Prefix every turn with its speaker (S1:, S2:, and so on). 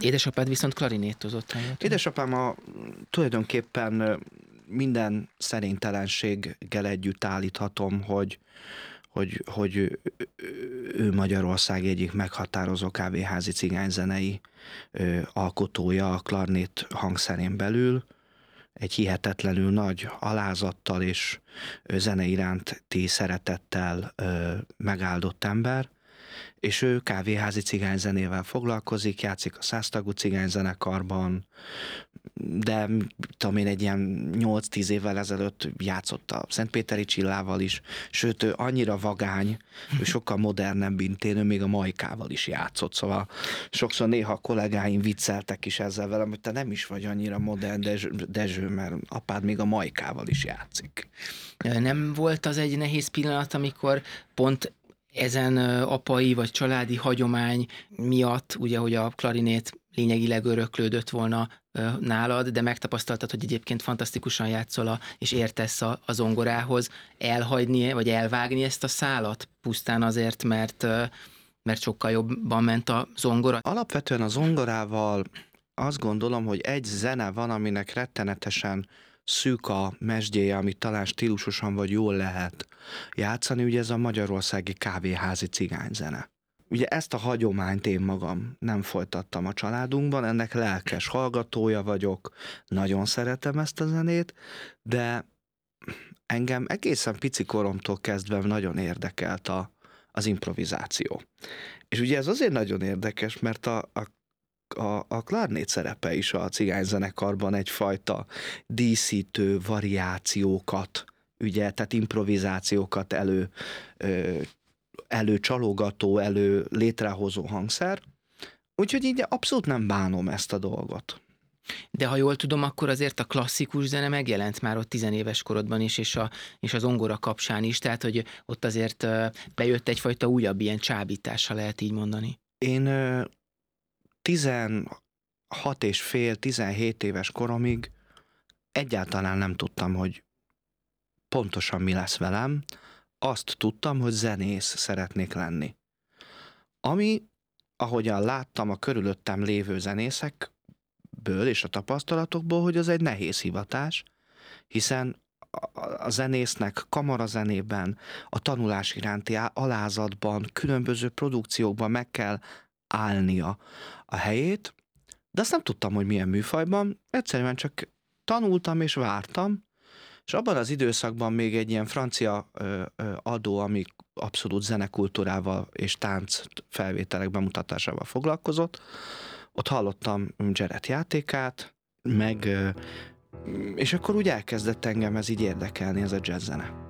S1: Édesapád viszont klarinétozott.
S2: Édesapám tulajdonképpen minden szerénytelenséggel együtt állíthatom, hogy ő Magyarország egyik meghatározó kávéházi cigányzenei alkotója a klarnét hangszerén belül. Egy hihetetlenül nagy alázattal és zene iránti szeretettel megáldott ember, és ő kávéházi cigányzenével foglalkozik, játszik a 100 tagú cigányzenekarban, de tudom én, egy ilyen 8-10 évvel ezelőtt játszott a Szentpéteri Csillával is, sőt, ő annyira vagány, ő sokkal modernebb, mint én, ő még a Majkával is játszott, szóval sokszor néha a kollégáim vicceltek is ezzel velem, hogy te nem is vagy annyira modern, Dezső, mert apád még a Majkával is játszik.
S1: Nem volt az egy nehéz pillanat, amikor pont ezen apai vagy családi hagyomány miatt, ugye, hogy a klarinét lényegileg öröklődött volna nálad, de megtapasztaltad, hogy egyébként fantasztikusan játszol és értesz a zongorához, elhagyni vagy elvágni ezt a szálat pusztán azért, mert sokkal jobban ment a zongora?
S2: Alapvetően a zongorával azt gondolom, hogy egy zene van, aminek rettenetesen szűk a mesdjéje, amit talán stílusosan vagy jól lehet játszani, ugye ez a magyarországi kávéházi cigányzene. Ugye ezt a hagyományt én magam nem folytattam a családunkban, ennek lelkes hallgatója vagyok, nagyon szeretem ezt a zenét, de engem egészen pici koromtól kezdve nagyon érdekelt az improvizáció. És ugye ez azért nagyon érdekes, mert a klarnét szerepe is a cigányzenekarban egyfajta díszítő variációkat, ugye, tehát improvizációkat előcsalogató, létrehozó hangszer. Úgyhogy így abszolút nem bánom ezt a dolgot.
S1: De ha jól tudom, akkor azért a klasszikus zene megjelent már ott 10 éves korodban is, és a zongora kapcsán is, tehát hogy ott azért bejött egyfajta újabb ilyen csábítás, ha lehet így mondani.
S2: Én 16 és fél, 17 éves koromig egyáltalán nem tudtam, hogy pontosan mi lesz velem. Azt tudtam, hogy zenész szeretnék lenni. Ami, ahogyan láttam a körülöttem lévő zenészekből és a tapasztalatokból, hogy az egy nehéz hivatás, hiszen a zenésznek kamarazenében, a tanulás iránti alázatban, különböző produkciókban meg kell állnia a helyét, de azt nem tudtam, hogy milyen műfajban, egyszerűen csak tanultam és vártam, és abban az időszakban még egy ilyen francia adó, ami abszolút zenekultúrával és tánc felvételek bemutatásával foglalkozott, ott hallottam Jared játékát, és akkor úgy elkezdett engem ez így érdekelni, ez a jazz zene.